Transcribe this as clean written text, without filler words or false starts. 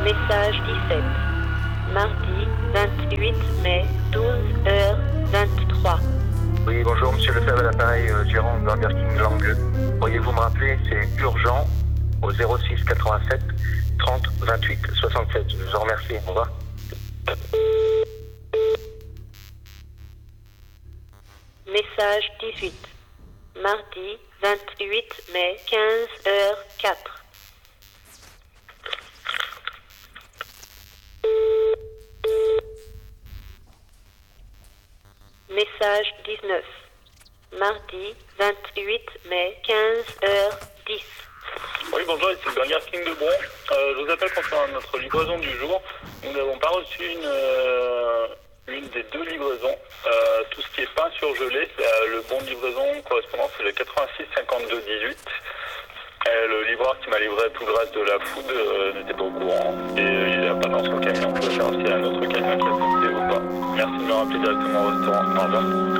Message 17. Mardi 28 mai, 12h23. Oui, bonjour, monsieur Lefebvre à l'appareil, gérant de Burger King Langueux. Pourriez-vous me rappeler, c'est urgent, au 06 87 30 28 67. Je vous en remercie, au revoir. Message 18. Mardi 28 mai, 15h04. Message 19. Mardi 28 mai, 15h10. Oui, bonjour, ici le Burger King de Bron. Je vous appelle concernant notre livraison du jour. Nous n'avons pas reçu une des deux livraisons. Tout ce qui est pain surgelé, le bon de livraison correspondant, c'est le 86 52 18. Le livreur qui m'a livré tout le reste de la food n'était pas au courant. Et il n'y a pas dans son camion. Je vais faire s'il y a un autre camion qui a testé ou pas. Merci de me rappeler directement au restaurant. Au revoir.